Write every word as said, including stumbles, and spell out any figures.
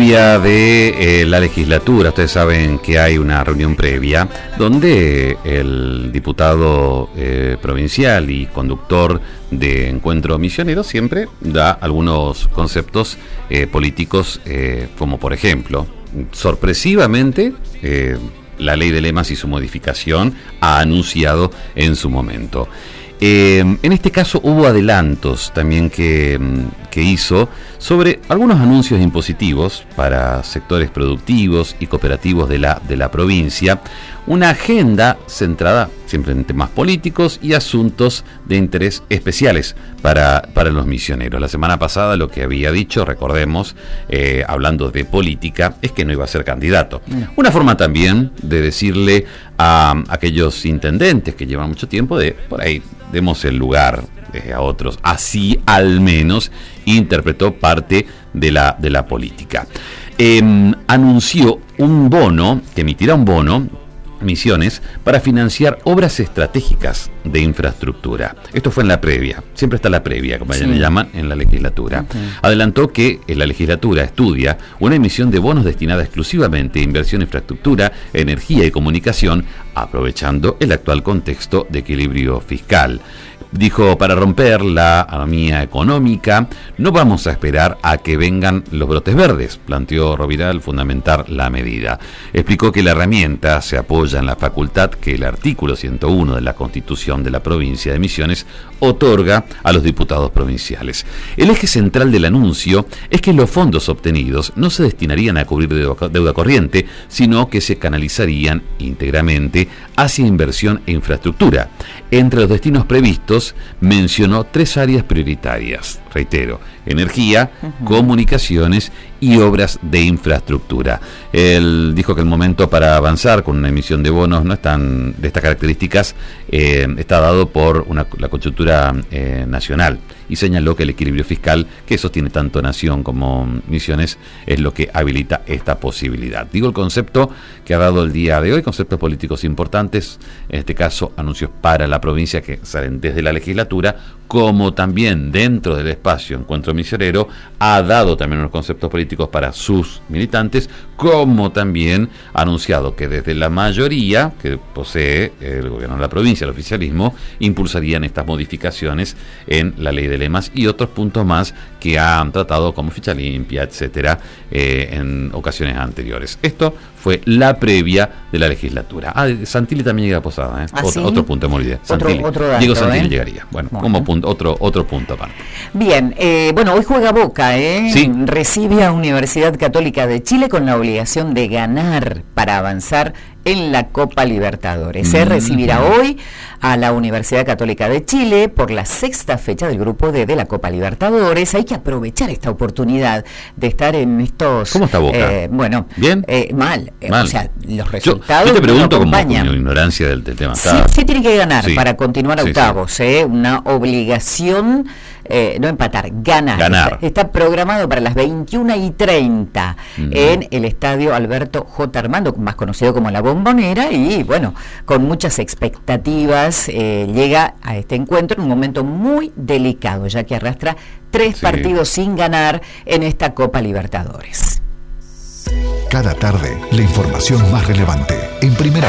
previa de eh, la legislatura, ustedes saben que hay una reunión previa donde el diputado eh, provincial y conductor de Encuentro Misionero siempre da algunos conceptos eh, políticos, eh, como por ejemplo, sorpresivamente, eh, la ley de lemas y su modificación ha anunciado en su momento. Eh, en este caso hubo adelantos también que, que hizo sobre algunos anuncios impositivos para sectores productivos y cooperativos de la, de la provincia, una agenda centrada siempre en temas políticos y asuntos de interés especiales para, para los misioneros. La semana pasada lo que había dicho, recordemos, eh, hablando de política, es que no iba a ser candidato. Una forma también de decirle a aquellos intendentes que llevan mucho tiempo de, por ahí, demos el lugar eh, a otros. Así al menos interpretó parte de la, de la política. Eh, anunció un bono, que emitirá un bono, Misiones, para financiar obras estratégicas de infraestructura. Esto fue en la previa, siempre está la previa, como sí. le llaman, en la legislatura. Okay. Adelantó que en la legislatura estudia una emisión de bonos destinada exclusivamente a inversión en infraestructura, energía y comunicación, aprovechando el actual contexto de equilibrio fiscal. Dijo, para romper la anomía económica, no vamos a esperar a que vengan los brotes verdes, planteó Roviral fundamentar la medida. Explicó que la herramienta se apoya en la facultad que el artículo ciento uno de la Constitución de la provincia de Misiones otorga a los diputados provinciales. El eje central del anuncio es que los fondos obtenidos no se destinarían a cubrir deuda corriente, sino que se canalizarían íntegramente hacia inversión e infraestructura. Entre los destinos previstos, mencionó tres áreas prioritarias, reitero, energía, uh-huh. comunicaciones y obras de infraestructura. Él dijo que el momento para avanzar con una emisión de bonos no es tan de estas características, eh, está dado por una, la coyuntura eh, nacional, y señaló que el equilibrio fiscal que sostiene tanto Nación como Misiones es lo que habilita esta posibilidad. Digo el concepto que ha dado el día de hoy, conceptos políticos importantes, en este caso anuncios para la provincia que salen desde la legislatura, como también dentro del espacio Encuentro Misionero ha dado también unos conceptos políticos para sus militantes, como también ha anunciado que desde la mayoría que posee el gobierno de la provincia, el oficialismo, impulsarían estas modificaciones en la ley de lemas y otros puntos más que han tratado como ficha limpia, etcétera, eh, en ocasiones anteriores. Esto fue la previa de la legislatura. Ah, Santilli también llega a Posada, ¿eh? ¿Ah, otro, sí? otro punto, me olvidé. Otro, otro dato, Diego Santilli ¿eh? llegaría. Bueno, bueno. como punto, otro, otro punto aparte. Bien, eh, bueno, hoy juega Boca, ¿eh? Sí. Recibe a Universidad Católica de Chile con la obligación de ganar para avanzar en la Copa Libertadores. Se mm-hmm. recibirá hoy a la Universidad Católica de Chile por la sexta fecha del grupo D de la Copa Libertadores. Hay que aprovechar esta oportunidad de estar en estos... ¿Cómo está Boca? Eh, bueno, ¿bien? Eh, mal. mal. O sea, los resultados Yo, yo te pregunto no como con acompañan. ignorancia del, del tema. Sí, sí tiene que ganar sí. para continuar a sí, octavos, sí. ¿eh? Una obligación, eh, no empatar, ganar. Ganar. Está, está programado para las veintiuna y treinta uh-huh. en el estadio Alberto J. Armando, más conocido como La Bombonera, y bueno, con muchas expectativas, eh, llega a este encuentro en un momento muy delicado, ya que arrastra tres sí. partidos sin ganar en esta Copa Libertadores. Cada tarde, la información más relevante en primera